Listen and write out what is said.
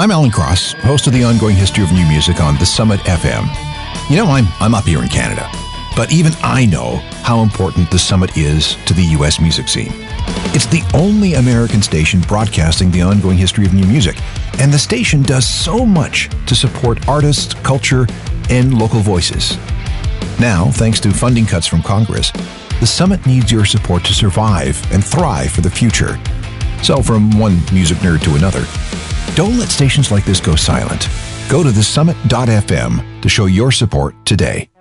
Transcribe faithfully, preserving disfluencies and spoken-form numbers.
I'm Alan Cross, host of the ongoing history of new music on The Summit F M. You know, I'm, I'm up here in Canada, but even I know how important The Summit is to the U S music scene. It's the only American station broadcasting the ongoing history of new music, and the station does so much to support artists, culture, and local voices. Now, thanks to funding cuts from Congress, the Summit needs your support to survive and thrive for the future. So from one music nerd to another, don't let stations like this go silent. Go to the summit dot f m to show your support today.